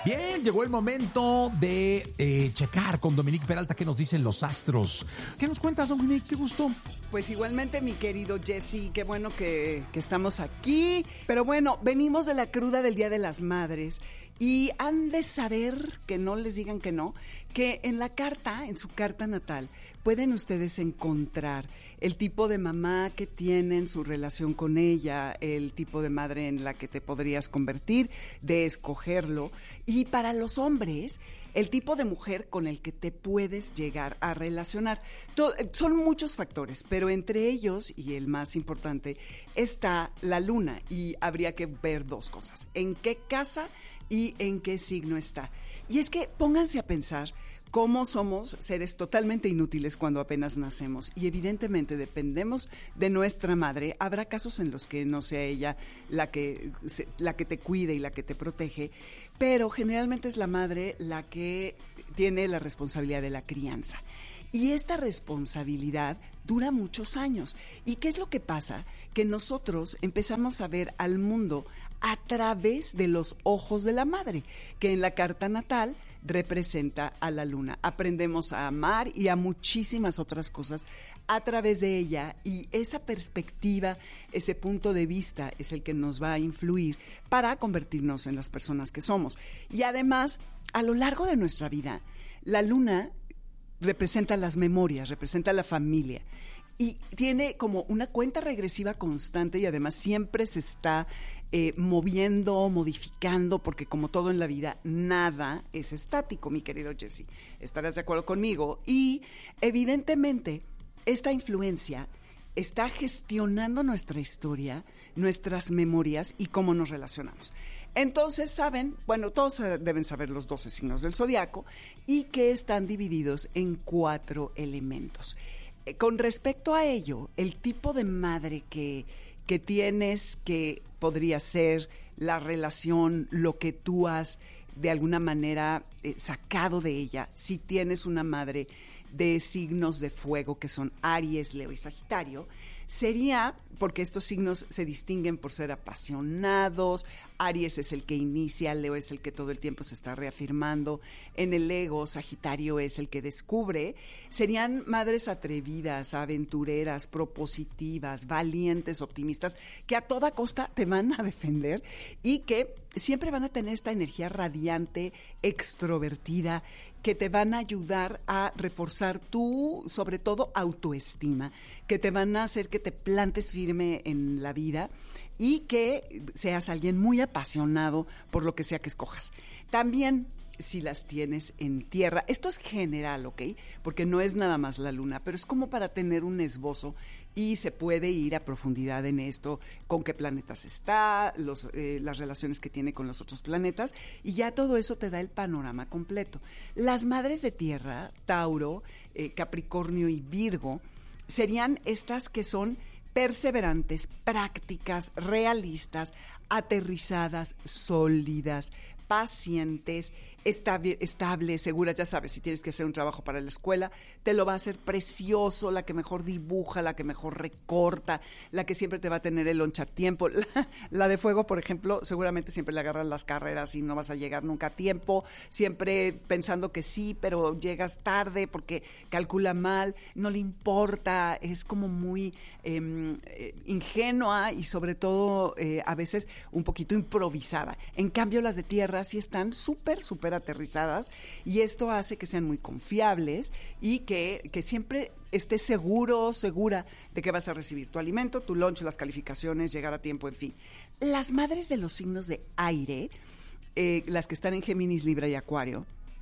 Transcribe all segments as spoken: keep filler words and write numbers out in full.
Bien, llegó el momento de eh, checar con Dominique Peralta qué nos dicen los astros. ¿Qué nos cuentas, Dominique? Qué gusto. Pues igualmente, mi querido Jesse, qué bueno que, que estamos aquí. Pero bueno, venimos de la cruda del Día de las Madres y han de saber, que no les digan que no, que en la carta, en su carta natal, pueden ustedes encontrar el tipo de mamá que tienen, su relación con ella, el tipo de madre en la que te podrías convertir, de escogerlo. Y para los hombres, el tipo de mujer con el que te puedes llegar a relacionar. Todo, son muchos factores, pero entre ellos, y el más importante, está la luna. Y habría que ver dos cosas: en qué casa y en qué signo está. Y es que pónganse a pensar cómo somos seres totalmente inútiles cuando apenas nacemos, y evidentemente dependemos de nuestra madre. Habrá casos en los que no sea ella la que, la que te cuide y la que te protege, pero generalmente es la madre la que tiene la responsabilidad de la crianza. Y esta responsabilidad dura muchos años. ¿Y qué es lo que pasa? Que nosotros empezamos a ver al mundo a través de los ojos de la madre, que en la carta natal representa a la luna. Aprendemos a amar y a muchísimas otras cosas a través de ella, y esa perspectiva, ese punto de vista es el que nos va a influir para convertirnos en las personas que somos. Y además, a lo largo de nuestra vida, la luna representa las memorias, representa la familia, y tiene como una cuenta regresiva constante, y además siempre se está eh, moviendo, modificando, porque como todo en la vida, nada es estático, mi querido Jesse. ¿Estarás de acuerdo conmigo? Y evidentemente esta influencia está gestionando nuestra historia, nuestras memorias y cómo nos relacionamos. Entonces, saben, bueno, todos deben saber los doce signos del zodiaco, y que están divididos en cuatro elementos. Eh, con respecto a ello, el tipo de madre que, que tienes, que podría ser la relación, lo que tú has de alguna manera eh, sacado de ella, si tienes una madre de signos de fuego, que son Aries, Leo y Sagitario, sería, porque estos signos se distinguen por ser apasionados. Aries es el que inicia, Leo es el que todo el tiempo se está reafirmando en el ego, Sagitario es el que descubre. Serían madres atrevidas, aventureras, propositivas, valientes, optimistas, que a toda costa te van a defender y que siempre van a tener esta energía radiante, extrovertida, que te van a ayudar a reforzar tu, sobre todo, autoestima, que te van a hacer que te plantes firme en la vida y que seas alguien muy apasionado por lo que sea que escojas. También, si las tienes en tierra, esto es general, ¿ok? Porque no es nada más la luna, pero es como para tener un esbozo, y se puede ir a profundidad en esto, con qué planetas está, los, eh, las relaciones que tiene con los otros planetas, y ya todo eso te da el panorama completo. Las madres de tierra, Tauro, eh, Capricornio y Virgo, serían estas que son perseverantes, prácticas, realistas, aterrizadas, sólidas, pacientes, estable, estables, seguras. Ya sabes, si tienes que hacer un trabajo para la escuela, te lo va a hacer precioso, la que mejor dibuja, la que mejor recorta, la que siempre te va a tener el lonchatiempo. La, la de fuego, por ejemplo, seguramente siempre le agarran las carreras y no vas a llegar nunca a tiempo, siempre pensando que sí, pero llegas tarde porque calcula mal, no le importa, es como muy eh, eh, ingenua y sobre todo eh, a veces un poquito improvisada. En cambio, las de tierra sí están súper, súper aterrizadas, y esto hace que sean muy confiables y que, que siempre estés seguro, segura de que vas a recibir tu alimento, tu lunch, las calificaciones, llegar a tiempo, en fin. Las madres de los signos de aire, eh, las que están en Géminis, Libra y Acuario,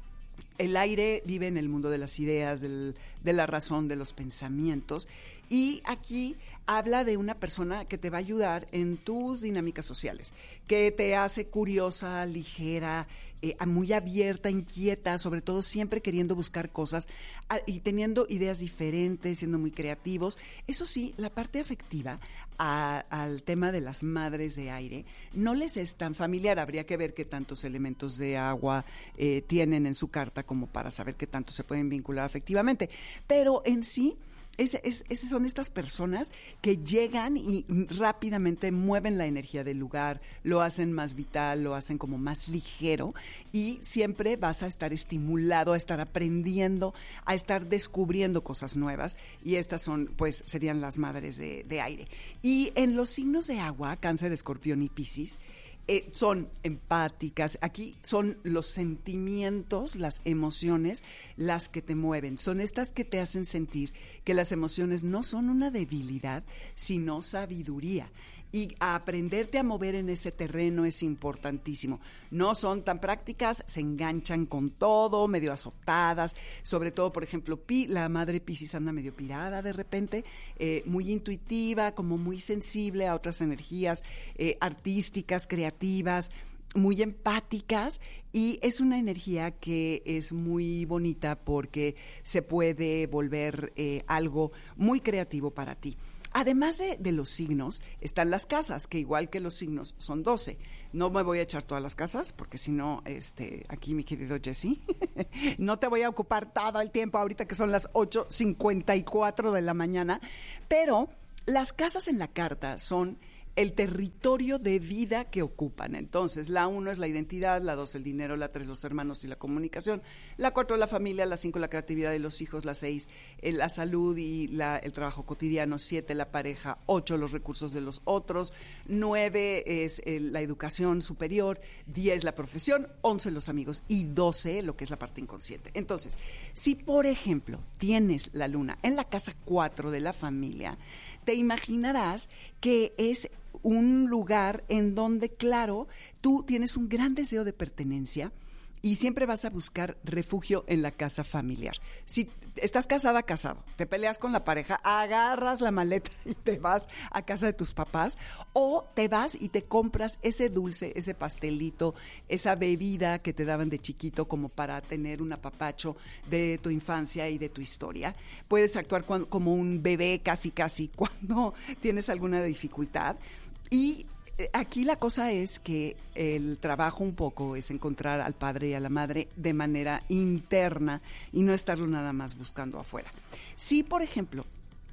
el aire vive en el mundo de las ideas, del, de la razón, de los pensamientos, y aquí habla de una persona que te va a ayudar en tus dinámicas sociales, que te hace curiosa, ligera, eh, muy abierta, inquieta, sobre todo siempre queriendo buscar cosas a, y teniendo ideas diferentes, siendo muy creativos. Eso sí, la parte afectiva a, al tema de las madres de aire no les es tan familiar. Habría que ver qué tantos elementos de agua eh, tienen en su carta como para saber qué tanto se pueden vincular afectivamente. Pero en sí, Es, es, esas son estas personas que llegan y rápidamente mueven la energía del lugar, lo hacen más vital, lo hacen como más ligero y siempre vas a estar estimulado, a estar aprendiendo, a estar descubriendo cosas nuevas y estas son, pues, serían las madres de, de aire. Y en los signos de agua, Cáncer, Escorpión y Piscis, Eh, son empáticas, aquí son los sentimientos, las emociones, las que te mueven, son estas que te hacen sentir que las emociones no son una debilidad, sino sabiduría. Y a aprenderte a mover en ese terreno es importantísimo. No son tan prácticas, se enganchan con todo, medio azotadas. Sobre todo, por ejemplo, Pi, la madre Piscis anda medio pirada de repente, eh, muy intuitiva, como muy sensible a otras energías eh, artísticas, creativas, muy empáticas, y es una energía que es muy bonita porque se puede volver eh, algo muy creativo para ti. Además de, de los signos, están las casas, que igual que los signos son doce. No me voy a echar todas las casas, porque si no, este, aquí mi querido Jesse, no te voy a ocupar todo el tiempo ahorita que son las ocho cincuenta y cuatro de la mañana, pero las casas en la carta son el territorio de vida que ocupan. Entonces, la uno es la identidad, la dos el dinero, la tres los hermanos y la comunicación, la cuatro la familia, la cinco la creatividad de los hijos, la seis eh, la salud y la, el trabajo cotidiano, siete la pareja, ocho los recursos de los otros, nueve es eh, la educación superior, diez la profesión, once los amigos y doce lo que es la parte inconsciente. Entonces, si por ejemplo tienes la luna en la casa cuatro de la familia, te imaginarás que es un lugar en donde, claro, tú tienes un gran deseo de pertenencia y siempre vas a buscar refugio en la casa familiar. Si estás casada, casado, te peleas con la pareja, agarras la maleta y te vas a casa de tus papás, o te vas y te compras ese dulce, ese pastelito, esa bebida que te daban de chiquito como para tener un apapacho de tu infancia y de tu historia. Puedes actuar cuando, como un bebé casi casi cuando tienes alguna dificultad. Y aquí la cosa es que el trabajo un poco es encontrar al padre y a la madre de manera interna y no estarlo nada más buscando afuera. Si, por ejemplo,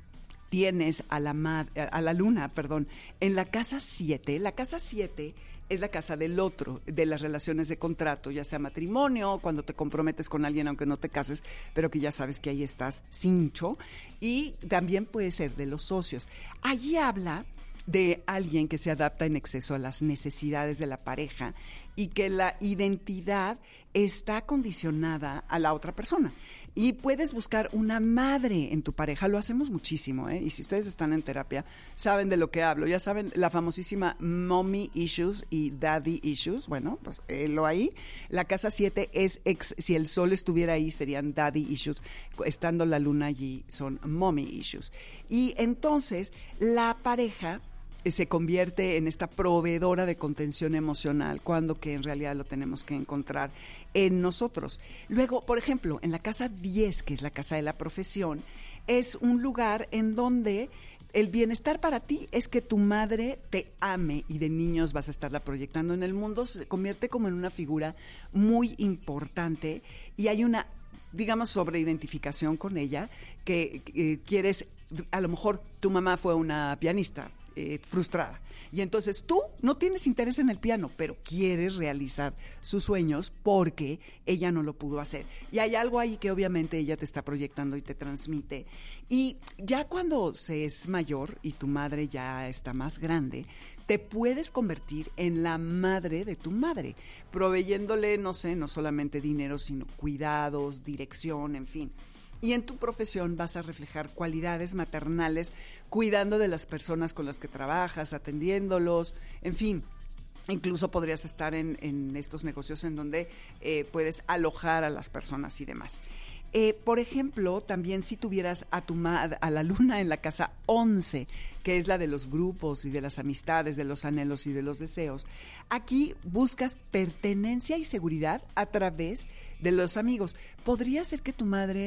tienes a la, ma- a la luna, perdón, en la casa siete, la casa siete es la casa del otro, de las relaciones de contrato, ya sea matrimonio, cuando te comprometes con alguien aunque no te cases, pero que ya sabes que ahí estás cincho, y también puede ser de los socios. Allí habla de alguien que se adapta en exceso a las necesidades de la pareja y que la identidad está condicionada a la otra persona. Y puedes buscar una madre en tu pareja, lo hacemos muchísimo, ¿eh? Y si ustedes están en terapia, saben de lo que hablo, ya saben la famosísima mommy issues y daddy issues, bueno, pues eh, lo ahí. La casa siete es, ex, si el sol estuviera ahí, serían daddy issues, estando la luna allí, son mommy issues. Y entonces, la pareja se convierte en esta proveedora de contención emocional, cuando que en realidad lo tenemos que encontrar en nosotros. Luego, por ejemplo, en la casa diez, que es la casa de la profesión, es un lugar en donde el bienestar para ti es que tu madre te ame y de niños vas a estarla proyectando en el mundo, se convierte como en una figura muy importante y hay una, digamos, sobreidentificación con ella, que eh, quieres, a lo mejor tu mamá fue una pianista, Eh, frustrada. Y entonces tú no tienes interés en el piano, pero quieres realizar sus sueños porque ella no lo pudo hacer. Y hay algo ahí que obviamente ella te está proyectando y te transmite. Y ya cuando se es mayor y tu madre ya está más grande, te puedes convertir en la madre de tu madre, proveyéndole, no sé, no solamente dinero, sino cuidados, dirección, en fin. Y en tu profesión vas a reflejar cualidades maternales, cuidando de las personas con las que trabajas, atendiéndolos, en fin. Incluso podrías estar en, en estos negocios en donde eh, puedes alojar a las personas y demás. Eh, por ejemplo, también si tuvieras a tu ma- a la luna en la casa once, que es la de los grupos y de las amistades, de los anhelos y de los deseos, aquí buscas pertenencia y seguridad a través de los amigos. Podría ser que tu madre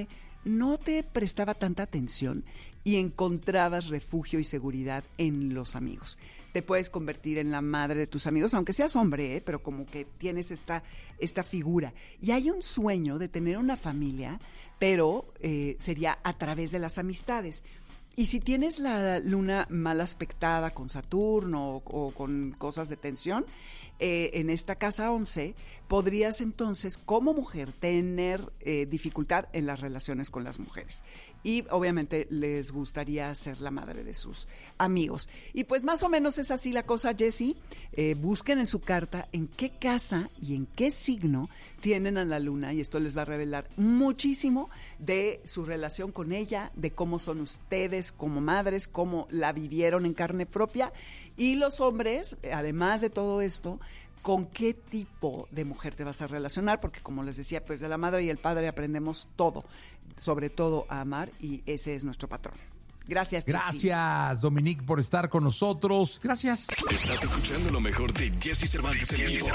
no te prestaba tanta atención y encontrabas refugio y seguridad en los amigos. Te puedes convertir en la madre de tus amigos, aunque seas hombre, ¿eh? Pero como que tienes esta, esta figura. Y hay un sueño de tener una familia, pero eh, sería a través de las amistades. Y si tienes la luna mal aspectada con Saturno o, o con cosas de tensión, eh, en esta casa once, podrías entonces, como mujer, tener eh, dificultad en las relaciones con las mujeres. Y obviamente les gustaría ser la madre de sus amigos. Y pues más o menos es así la cosa, Jessie. Eh, busquen en su carta en qué casa y en qué signo tienen a la luna, y esto les va a revelar muchísimo de su relación con ella, de cómo son ustedes como madres, cómo la vivieron en carne propia. Y los hombres, además de todo esto, con qué tipo de mujer te vas a relacionar, porque como les decía, pues de la madre y el padre aprendemos todo, sobre todo a amar, y ese es nuestro patrón. Gracias, Gracias, Jessie. Dominique, por estar con nosotros. Gracias. Estás escuchando lo mejor de Jessie Cervantes en vivo.